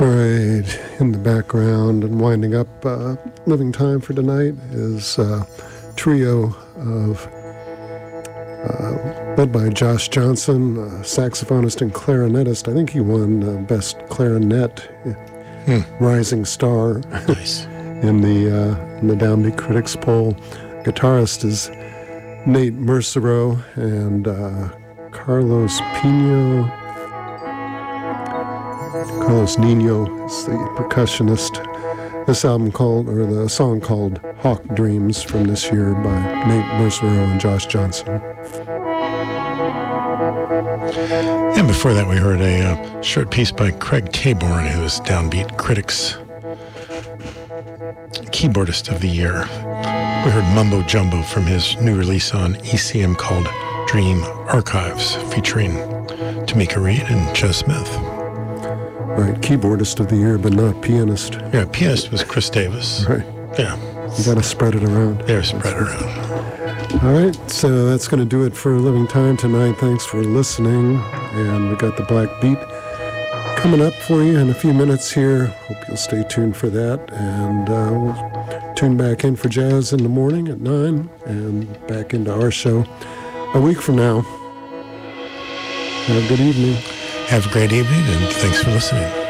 All right, in the background and winding up Living Time for tonight is a trio of led by Josh Johnson, saxophonist and clarinetist. I think he won Best Clarinet Rising Star nice. in the Downbeat Critics poll. Guitarist is Nate Mercero and Carlos Nino is the percussionist. This album the song called Hawk Dreams from this year by Nate Mercero and Josh Johnson. And before that we heard a short piece by Craig Taborn, who is Downbeat Critics Keyboardist of the Year. We heard Mumbo Jumbo from his new release on ECM called Dream Archives, featuring Tamika Reed and Joe Smith. Right, keyboardist of the year, but not pianist. Yeah, pianist was Chris Davis. Right. Yeah. You got to spread it around. They're spread around. All right, so that's going to do it for Living Time tonight. Thanks for listening. And we got the Black Beat coming up for you in a few minutes here. Hope you'll stay tuned for that. And we'll tune back in for Jazz in the Morning at 9 and back into our show a week from now. Have a good evening. Have a great evening, and thanks for listening.